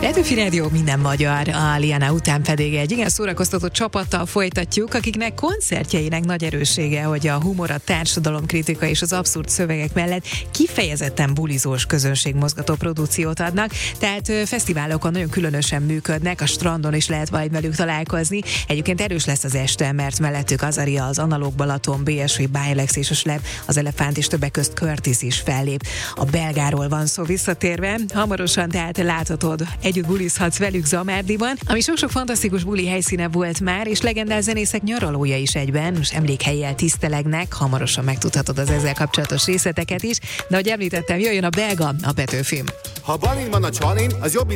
Petőfi Rádió, minden magyar, a Liana után pedig egy igen szórakoztató csapattal folytatjuk, akiknek koncertjeinek nagy erőssége, hogy a humor, a társadalomkritika és az abszurd szövegek mellett kifejezetten bulizós közönségmozgató produkciót adnak, tehát fesztiválokon nagyon különösen működnek, a strandon is lehet majd velük találkozni. Egyébként erős lesz az este, mert mellettük Azaria, az Analóg Balaton, BSV, Bilex és a Slep, az Elefánt és többek közt Curtis is fellép. A belgáról van szó visszatérve, hamarosan tehát láthatod, együtt bulizhatsz velük Zamárdiban, ami sok-sok fantasztikus buli helyszíne volt már, és legendás zenészek nyaralója is egyben, most emlékhellyel tisztelegnek, hamarosan megtudhatod az ezzel kapcsolatos részleteket is, de ahogy említettem, jöjjön a belga, a Petőfi. Ha balin van a csalin, az jobb